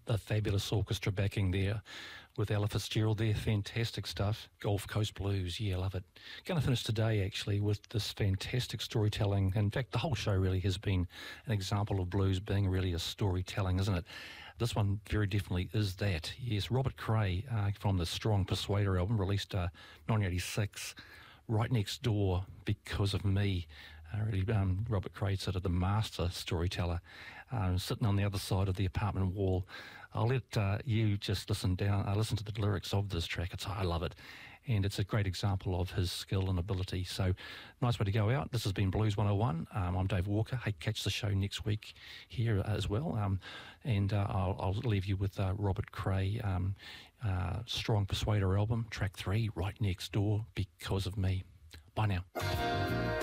the fabulous orchestra backing there with Ella Fitzgerald there. Fantastic stuff. Gulf Coast Blues, yeah, love it. Going to finish today, actually, with this fantastic storytelling. In fact, the whole show really has been an example of blues being really a storytelling, isn't it? This one very definitely is that. Yes, Robert Cray from the Strong Persuader album, released 1986, Right Next Door, Because of Me. Really, Robert Cray, sort of the master storyteller, sitting on the other side of the apartment wall. I'll let you just listen to the lyrics of this track. I love it, and it's a great example of his skill and ability. So, nice way to go out. This has been Blues 101. I'm Dave Walker. Hey, catch the show next week here as well. And I'll leave you with Robert Cray, Strong Persuader album, track 3, Right Next Door, Because of Me. Bye now.